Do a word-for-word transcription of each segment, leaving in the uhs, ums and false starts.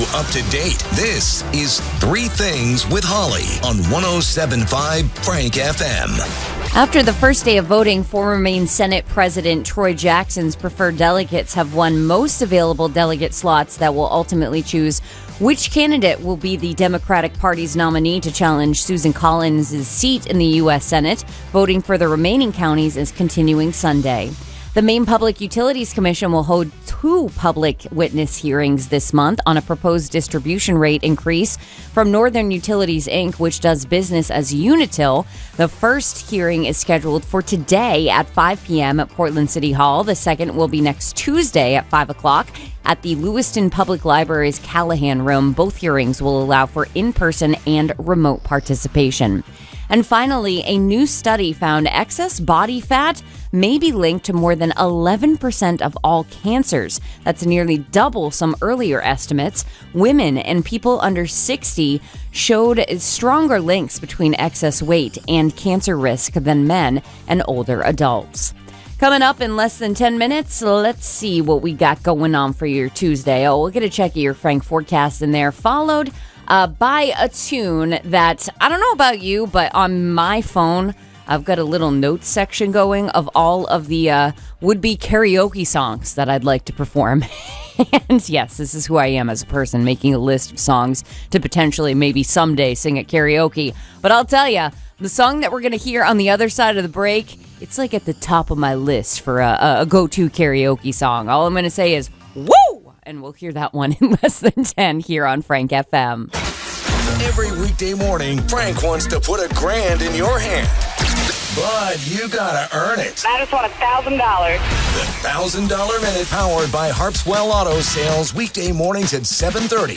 up to date. This is Three Things with Holly on one oh seven point five Frank F M. After the first day of voting, former Maine Senate President Troy Jackson's preferred delegates have won most available delegate slots that will ultimately choose which candidate will be the Democratic Party's nominee to challenge Susan Collins' seat in the U S Senate. Voting for the remaining counties is continuing Sunday. The Maine Public Utilities Commission will hold two public witness hearings this month on a proposed distribution rate increase from Northern Utilities, Incorporated, which does business as Unitil. The first hearing is scheduled for today at five p.m. at Portland City Hall. The second will be next Tuesday at five o'clock at the Lewiston Public Library's Callahan Room. Both hearings will allow for in-person and remote participation. And finally, a new study found excess body fat may be linked to more than eleven percent of all cancers. That's nearly double some earlier estimates. Women and people under sixty showed stronger links between excess weight and cancer risk than men and older adults. Coming up in less than ten minutes, let's see what we got going on for your Tuesday. Oh, we'll get a check of your Frank forecast in there, followed Uh, by a tune that, I don't know about you, but on my phone, I've got a little notes section going of all of the uh, would-be karaoke songs that I'd like to perform. And yes, this is who I am as a person, making a list of songs to potentially maybe someday sing at karaoke. But I'll tell you, the song that we're going to hear on the other side of the break, it's like at the top of my list for a, a go-to karaoke song. All I'm going to say is, woo! And we'll hear that one in less than ten here on Frank F M. Every weekday morning, Frank wants to put a grand in your hand. But you gotta earn it. I just want a thousand dollars. The Thousand Dollar Minute, powered by Harpswell Auto Sales, weekday mornings at seven thirty.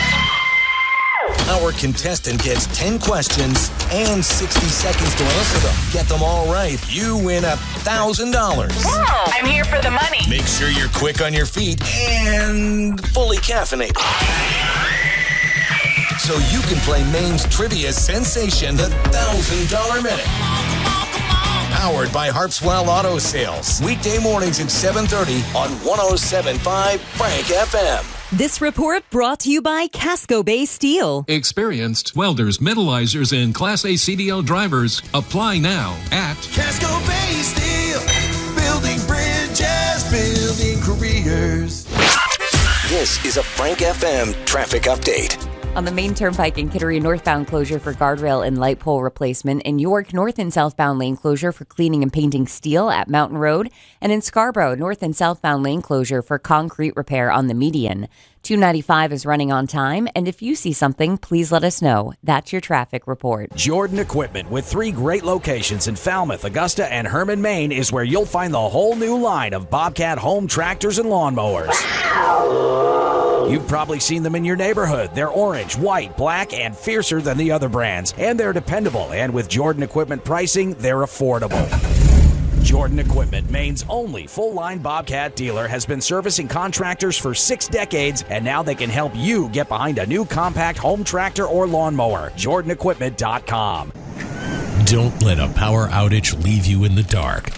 Our contestant gets ten questions and sixty seconds to answer them. Get them all right, you win a thousand dollars. I'm here for the money. Make sure you're quick on your feet and fully caffeinated, so you can play Maine's trivia sensation, the Thousand Dollar Minute. Powered by Harpswell Auto Sales. Weekday mornings at seven thirty on one oh seven point five Frank F M. This report brought to you by Casco Bay Steel. Experienced welders, metallizers, and Class A C D L drivers. Apply now at Casco Bay Steel. Building bridges, building careers. This is a Frank F M traffic update. On the Main Turnpike in Kittery, northbound closure for guardrail and light pole replacement. In York, north and southbound lane closure for cleaning and painting steel at Mountain Road. And in Scarborough, north and southbound lane closure for concrete repair on the median. two ninety-five is running on time, and if you see something, please let us know. That's your traffic report. Jordan Equipment, with three great locations in Falmouth, Augusta, and Herman, Maine, is where you'll find the whole new line of Bobcat home tractors and lawnmowers. You've probably seen them in your neighborhood. They're orange, white, black, and fiercer than the other brands. And they're dependable. And with Jordan Equipment pricing, they're affordable. Jordan Equipment, Maine's only full-line Bobcat dealer, has been servicing contractors for six decades, and now they can help you get behind a new compact home tractor or lawnmower. Jordan Equipment dot com. Don't let a power outage leave you in the dark.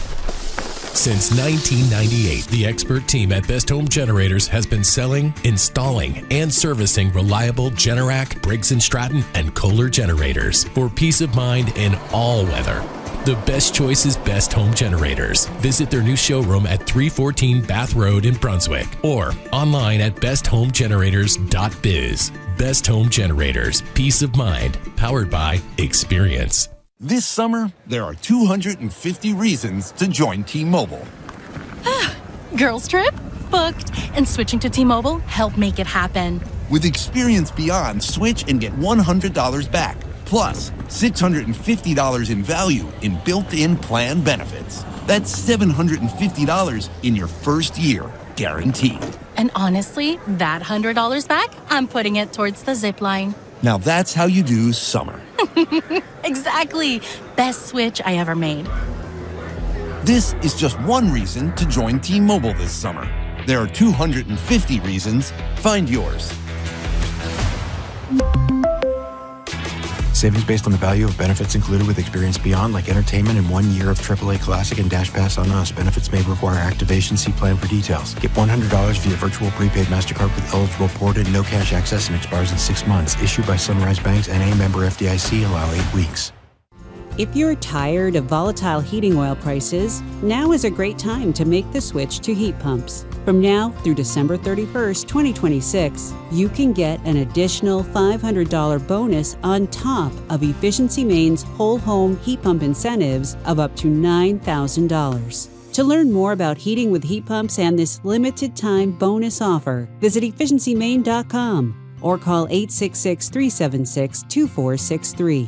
Since nineteen ninety-eight, the expert team at Best Home Generators has been selling, installing, and servicing reliable Generac, Briggs and Stratton, and Kohler generators for peace of mind in all weather. The best choice is Best Home Generators. Visit their new showroom at three fourteen Bath Road in Brunswick or online at best home generators dot biz. Best Home Generators. Peace of mind. Powered by experience. This summer, there are two hundred fifty reasons to join T-Mobile. Girls trip? Booked. And switching to T-Mobile helped make it happen. With Experience Beyond, switch and get one hundred dollars back. Plus, six hundred fifty dollars in value in built-in plan benefits. That's seven hundred fifty dollars in your first year, guaranteed. And honestly, that one hundred dollars back, I'm putting it towards the zip line. Now that's how you do summer. Exactly. Best switch I ever made. This is just one reason to join T-Mobile this summer. There are two hundred fifty reasons. Find yours. Savings based on the value of benefits included with Experience Beyond, like entertainment and one year of triple A Classic and Dash Pass on us. Benefits may require activation. See plan for details. Get one hundred dollars via virtual prepaid MasterCard with eligible ported, no cash access, and expires in six months. Issued by Sunrise Banks, N A member F D I C. Allow eight weeks. If you're tired of volatile heating oil prices, now is a great time to make the switch to heat pumps. From now through December thirty-first, twenty twenty-six, you can get an additional five hundred dollars bonus on top of Efficiency Maine's whole home heat pump incentives of up to nine thousand dollars. To learn more about heating with heat pumps and this limited time bonus offer, visit efficiency maine dot com or call eight six six, three seven six, two four six three.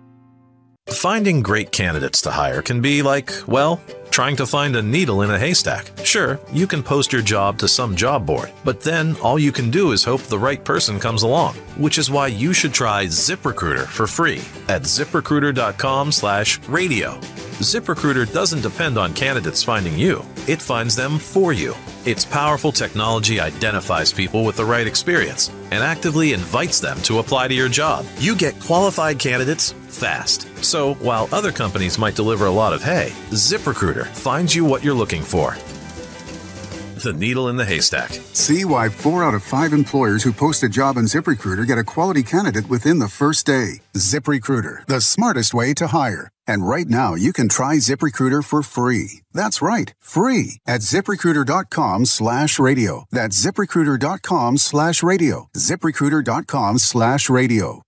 Finding great candidates to hire can be like, well, trying to find a needle in a haystack. Sure, you can post your job to some job board, but then all you can do is hope the right person comes along, which is why you should try ZipRecruiter for free at zip recruiter dot com slash radio. ZipRecruiter doesn't depend on candidates finding you. It finds them for you. Its powerful technology identifies people with the right experience and actively invites them to apply to your job. You get qualified candidates fast. So while other companies might deliver a lot of hay, ZipRecruiter finds you what you're looking for. The needle in the haystack. See why four out of five employers who post a job on ZipRecruiter get a quality candidate within the first day. ZipRecruiter, the smartest way to hire. And right now, you can try ZipRecruiter for free. That's right, free at ZipRecruiter dot com slash radio. That's ZipRecruiter dot com slash radio. ZipRecruiter dot com slash radio.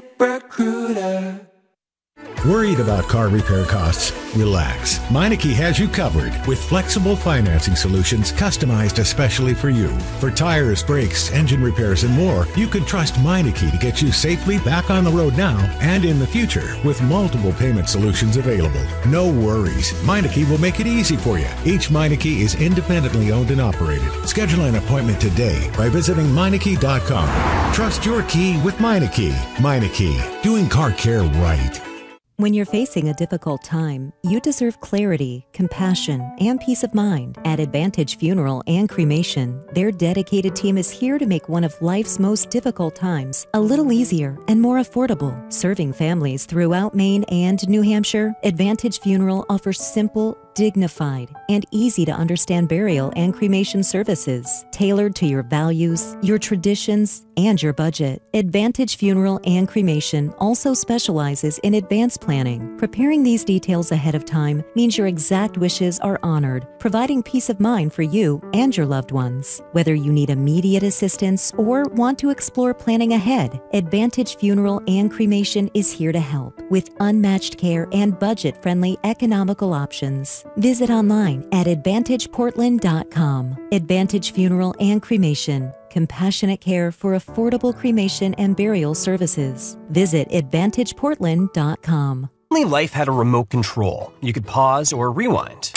ZipRecruiter. Worried about car repair costs? Relax. Meineke has you covered with flexible financing solutions customized especially for you. For tires, brakes, engine repairs, and more, you can trust Meineke to get you safely back on the road now and in the future with multiple payment solutions available. No worries. Meineke will make it easy for you. Each Meineke is independently owned and operated. Schedule an appointment today by visiting Meineke dot com. Trust your key with Meineke. Meineke, doing car care right. When you're facing a difficult time, you deserve clarity, compassion, and peace of mind. At Advantage Funeral and Cremation, their dedicated team is here to make one of life's most difficult times a little easier and more affordable. Serving families throughout Maine and New Hampshire, Advantage Funeral offers simple, dignified, and easy to understand burial and cremation services tailored to your values, your traditions, and your budget. Advantage Funeral and Cremation also specializes in advanced planning. Preparing these details ahead of time means your exact wishes are honored, providing peace of mind for you and your loved ones. Whether you need immediate assistance or want to explore planning ahead, Advantage Funeral and Cremation is here to help with unmatched care and budget-friendly economical options. Visit online at advantage portland dot com. Advantage Funeral and Cremation. Compassionate care for affordable cremation and burial services. Visit advantage portland dot com. Only life had a remote control. You could pause or rewind.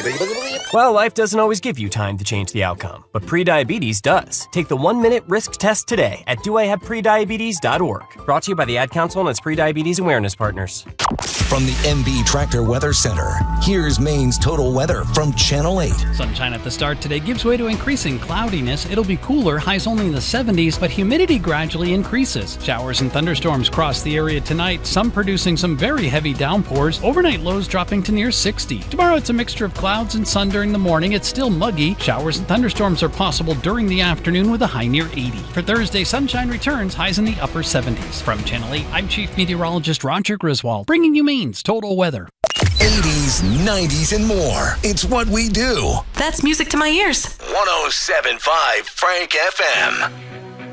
Well, life doesn't always give you time to change the outcome, but prediabetes does. Take the one-minute risk test today at do I have prediabetes dot org. Brought to you by the Ad Council and its prediabetes awareness partners. From the M B Tractor Weather Center, here's Maine's total weather from Channel eight. Sunshine at the start today gives way to increasing cloudiness. It'll be cooler, highs only in the seventies, but humidity gradually increases. Showers and thunderstorms cross the area tonight, some producing some very heavy downpours. Overnight lows dropping to near sixty. Tomorrow it's a mixture of clouds and sun during the morning. It's still muggy. Showers and thunderstorms are possible during the afternoon with a high near eighty. For Thursday, sunshine returns, highs in the upper seventies. From Channel eight, I'm Chief Meteorologist Roger Griswold, bringing you Maine's total weather. eighties, nineties, and more. It's what we do. That's music to my ears. one oh seven point five Frank F M.